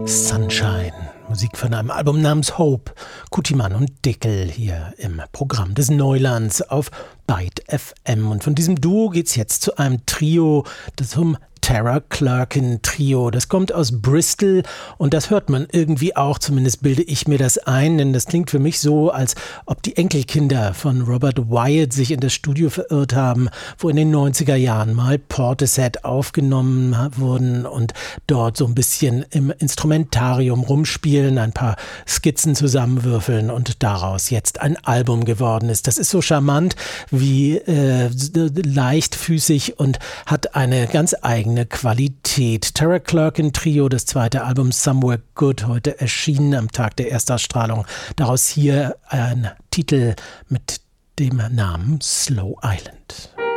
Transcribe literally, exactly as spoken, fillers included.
Sunshine, Musik von einem Album namens Hope, Kutimann und Dickel hier im Programm des Neulands auf Byte F M. Und von diesem Duo geht's jetzt zu einem Trio, das zum Tara Clerkin Trio. Das kommt aus Bristol und das hört man irgendwie auch, zumindest bilde ich mir das ein, denn das klingt für mich so, als ob die Enkelkinder von Robert Wyatt sich in das Studio verirrt haben, wo in den neunziger Jahren mal Portishead aufgenommen wurden und dort so ein bisschen im Instrumentarium rumspielen, ein paar Skizzen zusammenwürfeln und daraus jetzt ein Album geworden ist. Das ist so charmant wie äh, leichtfüßig und hat eine ganz eigene Qualität. Tara Clerkin Trio, das zweite Album Somewhere Good, heute erschienen am Tag der Erstausstrahlung. Daraus hier ein Titel mit dem Namen Slow Island.